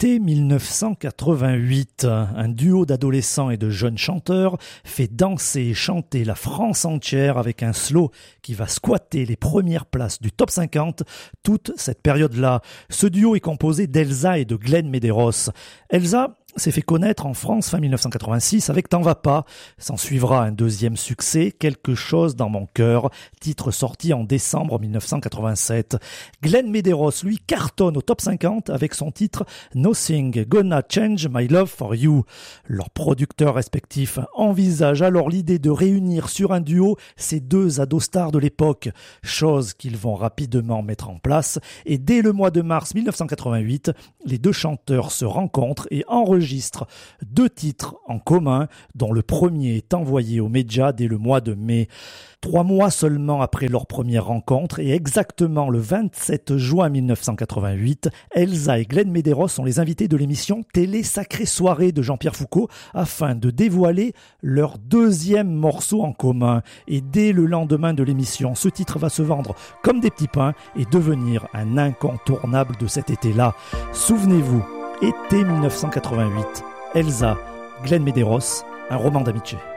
Été 1988, un duo d'adolescents et de jeunes chanteurs fait danser et chanter la France entière avec un slow qui va squatter les premières places du top 50 toute cette période-là. Ce duo est composé d'Elsa et de Glenn Medeiros. Elsa s'est fait connaître en France fin 1986 avec T'en vas pas. S'en suivra un deuxième succès, Quelque chose dans mon cœur, titre sorti en décembre 1987. Glenn Medeiros, lui, cartonne au top 50 avec son titre Nothing Gonna Change My Love for You. Leurs producteurs respectifs envisagent alors l'idée de réunir sur un duo ces deux ados stars de l'époque, chose qu'ils vont rapidement mettre en place, et dès le mois de mars 1988, les deux chanteurs se rencontrent et enregistrent deux titres en commun, dont le premier est envoyé aux médias dès le mois de mai. 3 mois seulement après leur première rencontre et exactement le 27 juin 1988, Elsa et Glenn Medeiros sont les invités de l'émission Télé Sacrée Soirée de Jean-Pierre Foucault afin de dévoiler leur deuxième morceau en commun. Et dès le lendemain de l'émission, ce titre va se vendre comme des petits pains et devenir un incontournable de cet été-là. Souvenez-vous, été 1988, Elsa, Glenn Medeiros, un roman d'amitié.